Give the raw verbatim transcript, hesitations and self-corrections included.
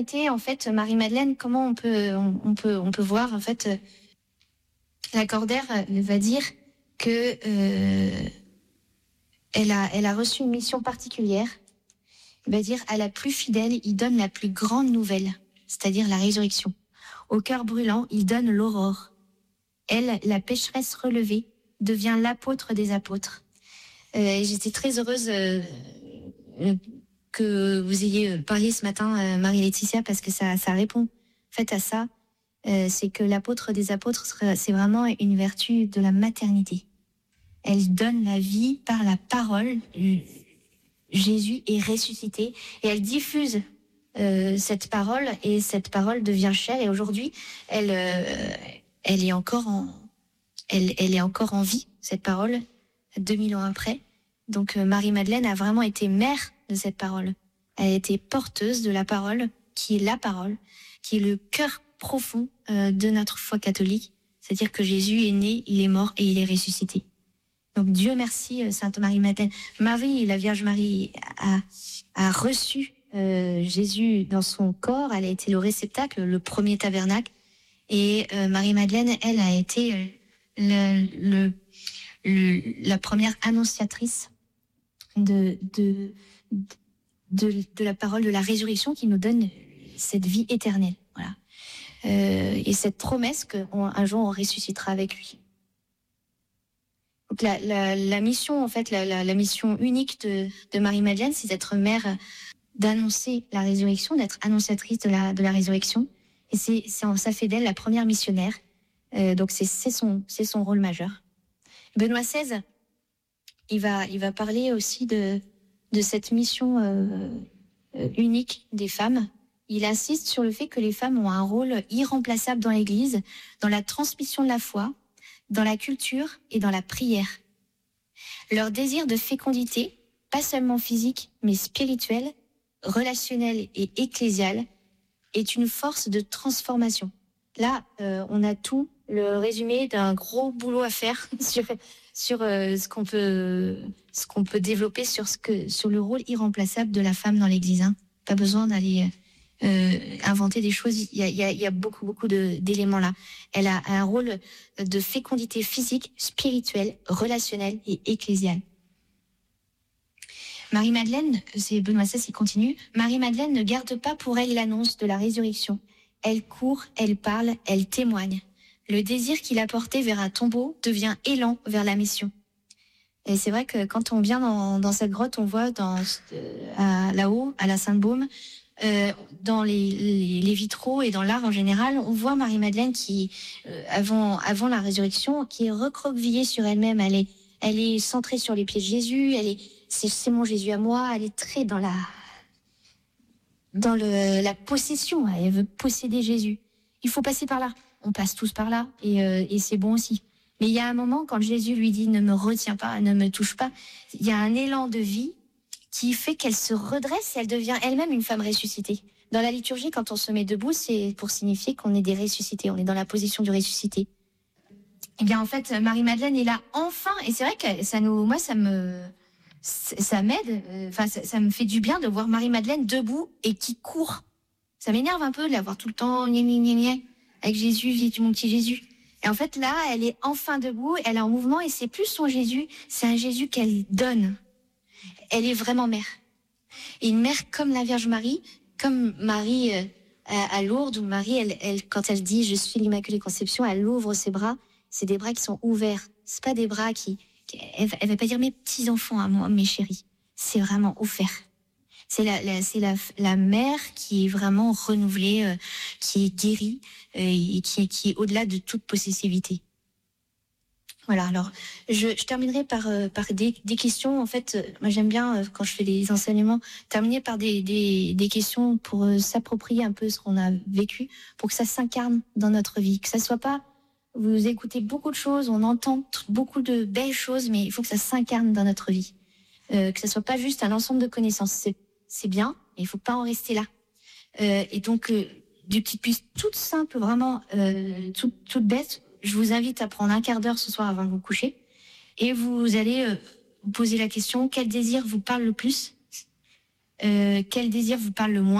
En fait, Marie-Madeleine, comment on peut, on, on peut, on peut voir, en fait, euh, Lacordaire euh, va dire que euh, elle a, elle a reçu une mission particulière. Il va dire, à la plus fidèle, il donne la plus grande nouvelle, c'est-à-dire la résurrection. Au cœur brûlant, il donne l'aurore. Elle, la pécheresse relevée, devient l'apôtre des apôtres. Euh, et j'étais très heureuse euh, euh, que vous ayez parlé ce matin, euh, Marie-Laetitia, parce que ça, ça répond en fait à ça. Euh, c'est que l'apôtre des apôtres, c'est vraiment une vertu de la maternité. Elle donne la vie par la parole. Jésus est ressuscité et elle diffuse euh, cette parole et cette parole devient chair. Et aujourd'hui, elle, euh, elle est encore en, elle, elle est encore en vie, cette parole, deux mille ans après. Donc euh, Marie-Madeleine a vraiment été mère de cette parole. Elle a été porteuse de la parole, qui est la parole, qui est le cœur profond euh, de notre foi catholique. C'est-à-dire que Jésus est né, il est mort et il est ressuscité. Donc Dieu merci, Sainte Marie-Madeleine. Marie, la Vierge Marie, a, a reçu euh, Jésus dans son corps. Elle a été le réceptacle, le premier tabernacle. Et euh, Marie-Madeleine, elle, a été euh, le, le, le, la première annonciatrice de, de, de, de la parole de la résurrection qui nous donne cette vie éternelle. Voilà. Euh, et cette promesse qu'un jour on ressuscitera avec lui. Donc la, la, la mission, en fait, la, la, la mission unique de, de Marie-Madeleine, c'est d'être mère, d'annoncer la résurrection, d'être annonciatrice de la, de la résurrection. Et c'est, c'est, ça fait d'elle la première missionnaire. Euh, donc c'est, c'est, son, c'est son rôle majeur. Benoît seize, il va, il va parler aussi de, de cette mission euh, euh, unique des femmes. Il insiste sur le fait que les femmes ont un rôle irremplaçable dans l'Église, dans la transmission de la foi, dans la culture et dans la prière. Leur désir de fécondité, pas seulement physique, mais spirituel, relationnel et ecclésial, est une force de transformation. Là, euh, on a tout le résumé d'un gros boulot à faire sur, sur euh, ce qu'on peut, ce qu'on peut développer sur, ce que, sur le rôle irremplaçable de la femme dans l'Église. Hein. Pas besoin d'aller euh, inventer des choses. Il y a, il y a, il y a beaucoup, beaucoup de, d'éléments là. Elle a un rôle de fécondité physique, spirituelle, relationnelle et ecclésiale. Marie-Madeleine, c'est Benoît seize qui continue, Marie-Madeleine ne garde pas pour elle l'annonce de la résurrection. Elle court, elle parle, elle témoigne. Le désir qui la portait vers un tombeau devient élan vers la mission. Et c'est vrai que quand on vient dans, dans cette grotte, on voit dans, euh, à, là-haut, à la Sainte-Baume, euh, dans les, les, les vitraux et dans l'art en général, on voit Marie-Madeleine qui, euh, avant, avant la résurrection, qui est recroquevillée sur elle-même. Elle est, elle est centrée sur les pieds de Jésus. Elle est, c'est, c'est mon Jésus à moi. Elle est très dans la, dans le, la possession. Elle veut posséder Jésus. Il faut passer par là. On passe tous par là et, euh, et c'est bon aussi. Mais il y a un moment, quand Jésus lui dit « ne me retiens pas, ne me touche pas », il y a un élan de vie qui fait qu'elle se redresse et elle devient elle-même une femme ressuscitée. Dans la liturgie, quand on se met debout, c'est pour signifier qu'on est des ressuscités, on est dans la position du ressuscité. Eh bien, en fait, Marie-Madeleine est là enfin, et c'est vrai que ça nous, moi, ça me, ça m'aide, enfin, ça, ça me fait du bien de voir Marie-Madeleine debout et qui court. Ça m'énerve un peu de la voir tout le temps, gna gna gna gna, avec Jésus, viens mon petit Jésus. Et en fait, là, elle est enfin debout, elle est en mouvement, et c'est plus son Jésus, c'est un Jésus qu'elle donne. Elle est vraiment mère. Et une mère comme la Vierge Marie, comme Marie euh, à, à Lourdes, où Marie, elle, elle, quand elle dit « je suis l'Immaculée Conception », elle ouvre ses bras, c'est des bras qui sont ouverts. C'est pas des bras qui... qui elle, elle va pas dire « mes petits-enfants à moi, mes chéris ». C'est vraiment offert. C'est la, la, c'est la, la mère qui est vraiment renouvelée, euh, qui est guérie euh, et qui, qui est au-delà de toute possessivité. Voilà, alors je, je terminerai par, euh, par des, des questions. En fait, euh, moi j'aime bien, euh, quand je fais des enseignements, terminer par des, des, des questions pour euh, s'approprier un peu ce qu'on a vécu, pour que ça s'incarne dans notre vie, que ça soit pas... Vous écoutez beaucoup de choses, on entend beaucoup de belles choses, mais il faut que ça s'incarne dans notre vie. Euh, que ça soit pas juste un ensemble de connaissances. C'est, c'est bien, mais il faut pas en rester là. Euh, et donc, euh, des petites pistes toutes simples, vraiment, euh, toutes, toutes bêtes. Je vous invite à prendre un quart d'heure ce soir avant de vous coucher. Et vous allez euh, vous poser la question, quel désir vous parle le plus ? euh, Quel désir vous parle le moins ?